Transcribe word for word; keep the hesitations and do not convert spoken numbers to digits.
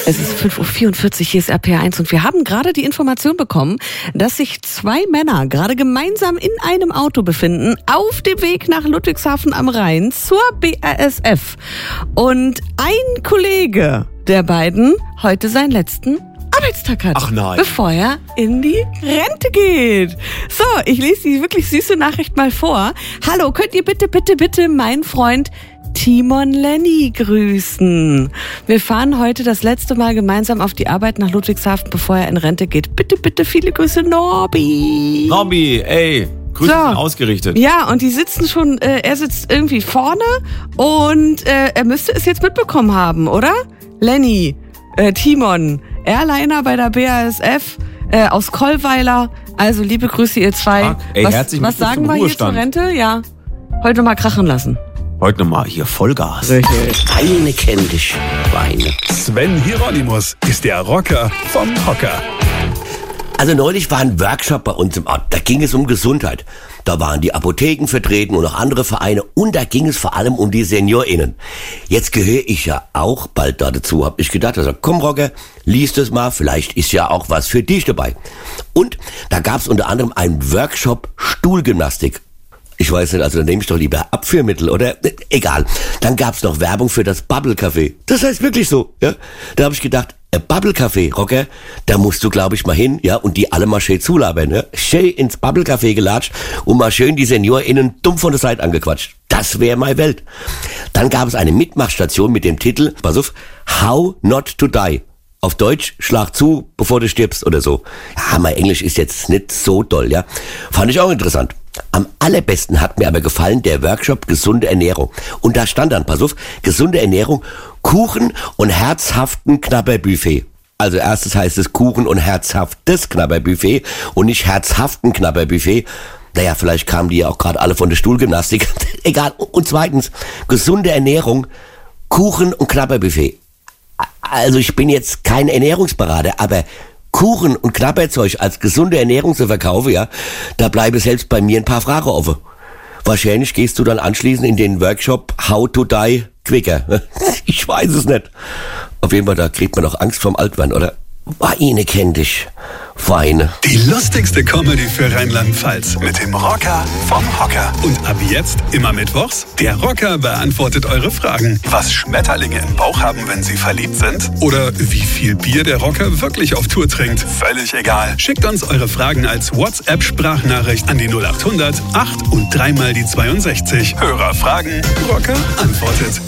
Es ist fünf Uhr vierundvierzig, hier ist R P R eins und wir haben gerade die Information bekommen, dass sich zwei Männer gerade gemeinsam in einem Auto befinden, auf dem Weg nach Ludwigshafen am Rhein zur B A S F. Und ein Kollege der beiden heute seinen letzten Arbeitstag hat, Ach nein. bevor er in die Rente geht. So, ich lese die wirklich süße Nachricht mal vor. Hallo, könnt ihr bitte, bitte, bitte meinen Freund Timon Lenny grüßen. Wir fahren heute das letzte Mal gemeinsam auf die Arbeit nach Ludwigshafen, bevor er in Rente geht. Bitte, bitte, viele Grüße, Norbi. Norbi, ey, Grüße So. sind ausgerichtet. Ja, und die sitzen schon, äh, er sitzt irgendwie vorne und äh, er müsste es jetzt mitbekommen haben, oder? Lenny, äh, Timon, Airliner bei der B A S F äh, aus Kollweiler. Also liebe Grüße, ihr zwei. Stark. Ey, was herzlichen was Glückwunsch sagen zum wir hier zur Ruhestand. Rente? Ja, heute mal krachen lassen. Heute nochmal hier Vollgas. Eine kennt dich, Weine. Sven Hieronymus ist der Rocker vom Hocker. Also neulich war ein Workshop bei uns im Ort. Da ging es um Gesundheit. Da waren die Apotheken vertreten und noch andere Vereine. Und da ging es vor allem um die SeniorInnen. Jetzt gehöre ich ja auch bald da dazu, hab ich gedacht. Also komm Rocker, lies das mal. Vielleicht ist ja auch was für dich dabei. Und da gab es unter anderem einen Workshop Stuhlgymnastik. Ich weiß nicht, also dann nehme ich doch lieber Abführmittel, oder? Egal. Dann gab's noch Werbung für das Bubble Café. Das heißt wirklich so, ja? Da habe ich gedacht, ein Bubble Café, Rocker, da musst du, glaube ich, mal hin, ja? Und die alle mal schön zulabern, ja? Schön ins Bubble Café gelatscht und mal schön die SeniorInnen dumm von der Seite angequatscht. Das wäre meine Welt. Dann gab es eine Mitmachstation mit dem Titel, pass auf, How Not to Die. Auf Deutsch, schlag zu, bevor du stirbst oder so. Ja, mein Englisch ist jetzt nicht so toll, ja. Fand ich auch interessant. Am allerbesten hat mir aber gefallen der Workshop Gesunde Ernährung. Und da stand dann, pass auf, gesunde Ernährung, Kuchen und herzhaften Knabberbuffet. Also erstes heißt es Kuchen und herzhaftes Knabberbuffet und nicht herzhaften Knabberbuffet. Naja, vielleicht kamen die ja auch gerade alle von der Stuhlgymnastik. Egal. Und zweitens, gesunde Ernährung, Kuchen und Knabberbuffet. Also ich bin jetzt kein Ernährungsberater, aber Kuchen und Knabberzeug als gesunde Ernährung zu verkaufen, ja, da bleiben selbst bei mir ein paar Fragen offen. Wahrscheinlich gehst du dann anschließend in den Workshop How to Die Quicker. Ich weiß es nicht. Auf jeden Fall, da kriegt man doch Angst vorm Altwerden, oder? Weine kennt dich. Weine. Die lustigste Comedy für Rheinland-Pfalz mit dem Rocker vom Hocker. Und ab jetzt immer mittwochs, der Rocker beantwortet eure Fragen. Was Schmetterlinge im Bauch haben, wenn sie verliebt sind? Oder wie viel Bier der Rocker wirklich auf Tour trinkt? Völlig egal. Schickt uns eure Fragen als WhatsApp-Sprachnachricht an die null acht hundert acht und dreimal die zweiundsechzig. Hörer fragen, Rocker antwortet.